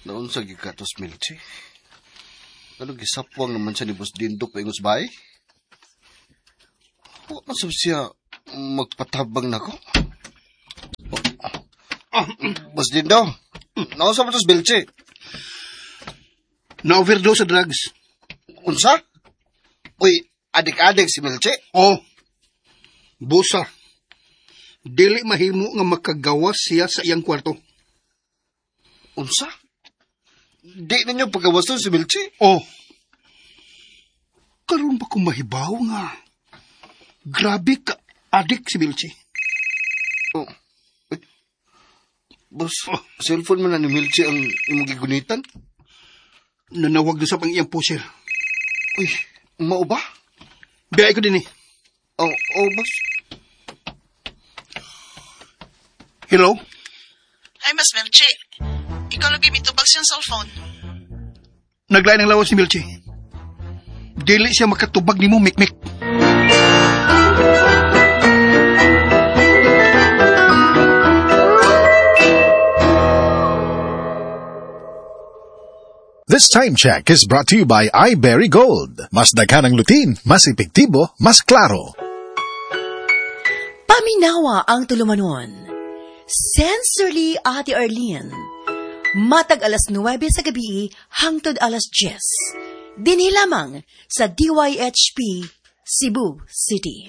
Naon sa gikatos Milchi? Ano gisapwang naman siya ni Boss Dindo paingos bay? Huwag masab siya magpatabang na ko. Boss Dindo, naon sa matos Milchi? Na-overdose sa drugs. Unsa? Uy, adik-adik si Milchi? Oh, busa. Dili mahimo nga makagawas siya sa iyang kwarto. Unsa? Di ninyo pagkawasan si Milchi? Oh, karon ba kung mahibaw nga? Grabe ka, adik si Milchi. Oh. Uy. Boss, cellphone mo na ni Milchi ang imong gigunitan? Nanawag doon sa pang iyang pusher. Uy, mao ba? Biyay ko din eh. Oh, boss. Hello? Hi, Mas Milchi. Ikaw lagi mitubag siyang cellphone. Naglain ng lawas si Milchi. Dili siya makatubag ni mo, mikmik. This time check is brought to you by iBerry Gold. Mas daghan ang lutin, mas epektibo, mas klaro. Paminawa ang tulumanon. Sensorily Ate Arlene. Matag alas 9 sa gabi hangtod alas 10. Dinhi lamang sa DYHP Cebu City.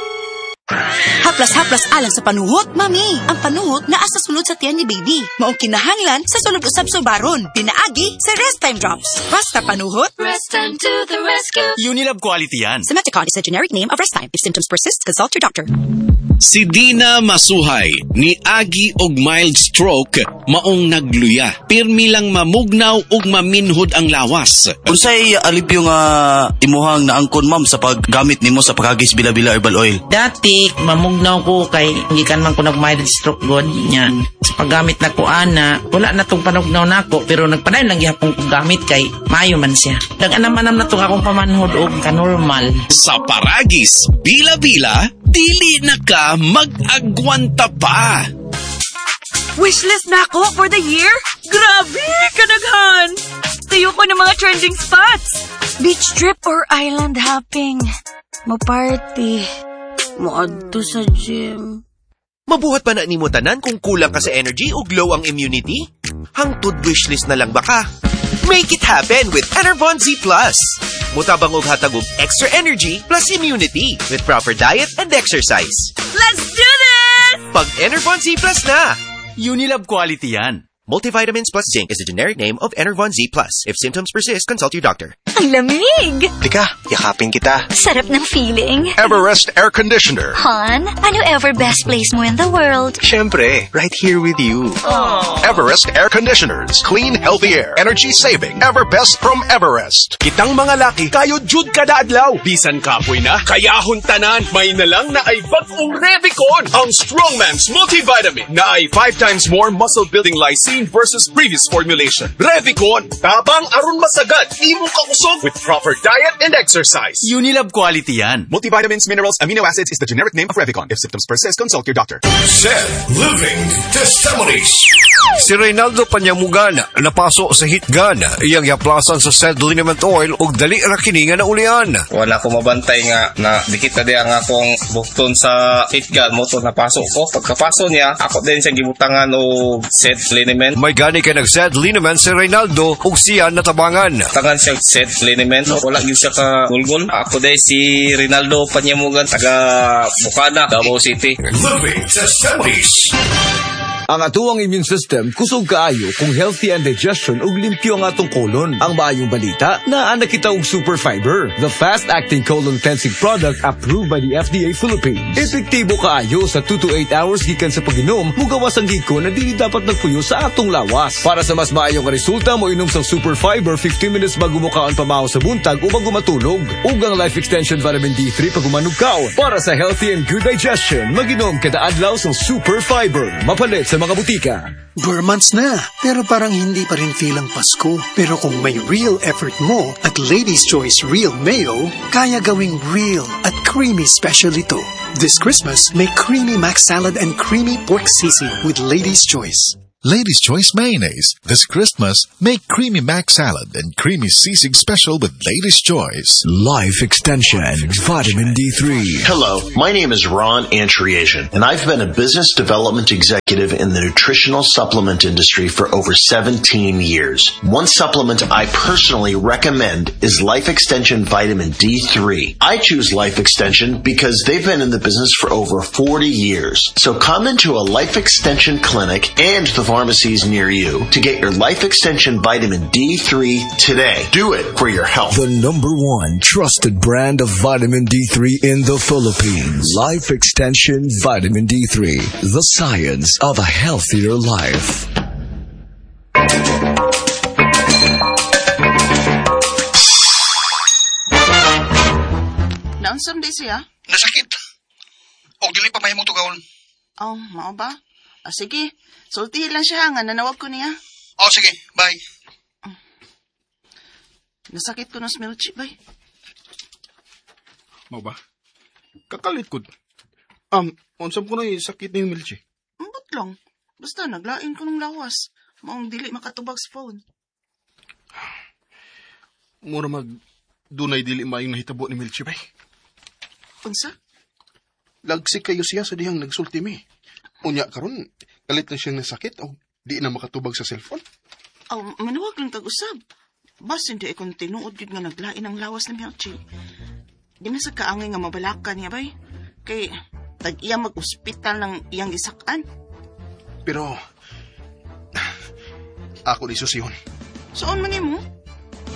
Haplas-haplas alang sa panuhot, mami. Ang panuhot naa sa sulod sa tiyan ni baby. Maong kinahanglan sa sulod usab subaron. Pinaagi sa Rest Time Drops. Basta panuhot, Rest Time to the rescue. Unilab quality yan. Simeticon is a generic name of Rest Time. If symptoms persist, consult your doctor. Si Dina Masuhay, ni Agi og mild stroke, maong nagluya. Pirmi lang mamugnaw ug maminhod ang lawas. Unsay alipyo nga imuhang naangkon ma'am sa paggamit nimo sa pagagis bila-bila herbal oil? Dati, mamugnaw ko kay gikan man ko nag-mild stroke god niya. Sa paggamit na ko ana, wala na tong panugnaw nako pero nagpadayon lang gyapon kong gamit kay mayo man siya. Dag-anam-anam na tong akong pamanhod og kanormal. Sa paragis, bila-bila, dili na ka mag-agwanta pa. Wishlist na ako for the year? Grabe, kanaghan! Tayo ko ng mga trending spots. Beach trip or island hopping. Mo-party. Mo-adto sa gym. Mabuhat pa na ni mo tanan kung kulang ka sa energy o glow ang immunity? Hangtod wishlist na lang baka? Make it happen with Enervon Z+. Mutabang og hatag og extra energy plus immunity with proper diet and exercise. Let's do this! Pag Enervon Z+ na! Unilab quality yan. Multivitamins plus zinc is a generic name of Enervon Z+. If symptoms persist, consult your doctor. Ang lamig! Tika, yakapin kita. Sarap ng feeling. Everest Air Conditioner. Han, ano ever best place mo in the world? Siyempre, right here with you. Aww. Everest Air Conditioners. Clean, healthy air. Energy saving. Ever best from Everest. Kitang mga laki, kayo jud kada adlaw. Bisan kapoy na, kayahon tanan. May na lang na ay bagong Revicon. Ang Strongman's Multivitamin na ay 5 times more muscle-building lysine versus previous formulation. Revicon, tabang aron masagad. Imo kausog with proper diet and exercise. Unilab quality yan. Multivitamins, minerals, amino acids is the generic name of Revicon. If symptoms persist, consult your doctor. Seth Living Testimonies. Si Reynaldo Panyamugana napaso sa heat gun. Iyang yaplasan sa Seth Liniment Oil ug dali ra kini nga naulian. Wala ko mabantay nga na dikita di ang akong bukton sa heat gun mo to napasok ko. Pagkapaso niya, ako din siya gibutangan og Seth Liniment. May gani kay nag-Seth Liniment si Reynaldo ug siya natabangan. Tangan siya Seth Liniment. Wala gyud siya ka gulgol. Ako din si Reynaldo Panyamugan taga Bukana, Davao City. Living Testimonies. Ang atuang immune system kusog kaayo kung healthy ang digestion ug limpyo ang atong colon. Ang maayong balita, naa na kita og Super Fiber, the fast-acting colon cleansing product approved by the FDA Philippines. Epektibo kaayo sa 2 to 8 hours gikan sa pag-inom, mugawas ang giko na dili dapat nagpuyo sa atong lawas. Para sa mas maayong resulta mo inom sa Super Fiber 15 minutes bago mo kaon pamahaw sa buntag o bago matulog. Ug ang Life Extension Vitamin D3 pag umanugkaw. Para sa healthy and good digestion, mag-inom kada adlaw sa Super Fiber. Mapalit sa mga butika. 4 months na, pero parang hindi pa rin feel ang Pasko. Pero kung may real effort mo at Lady's Choice Real Mayo, kaya gawing real at creamy special ito. This Christmas, may creamy mac salad and creamy pork sisig with Lady's Choice. Lady's Choice Mayonnaise. This Christmas, make Creamy Mac Salad and Creamy Sisig Special with Lady's Choice. Life Extension, Vitamin D3. Hello, my name is Ron Antriasian, and I've been a business development executive in the nutritional supplement industry for over 17 years. One supplement I personally recommend is Life Extension Vitamin D3. I choose Life Extension because they've been in the business for over 40 years. So come into a Life Extension clinic and the pharmacies near you to get your Life Extension Vitamin D3 today. Do it for your health. The #1 trusted brand of Vitamin D3 in the Philippines. Life Extension Vitamin D3. The science of a healthier life. Naunsam di siya? Nasakit. O dili pa mahimong tugawon. Oh, mao ba? Sige. Sultihin lang siya nga, nanawag ko niya. Oh, sige. Bye. Nasakit ko ng Milchi, bay. Mau ba? Kakalit ko. Unsam ko na yung sakit na yung Milchi. Ambot lang. Basta naglain ko ng lawas. Maong dili makatubag sa phone. Mura dunay dili maayong nahitabo ni Milchi, bay. Unsa? Lagsik kayo siya sa dihang nagsulti mi. Unya karon kalit na siyang nasakit o di na makatubag sa cellphone. Manuwag lang tag-usab. Bas hindi akong tinuod yun nga naglain ang lawas ni Milchi. Di na sa kaangay nga mabalakan niya, bay. Kay tag-iya mag-ospital ng iyang isakan. Pero ako di susiyon. Saan man mo?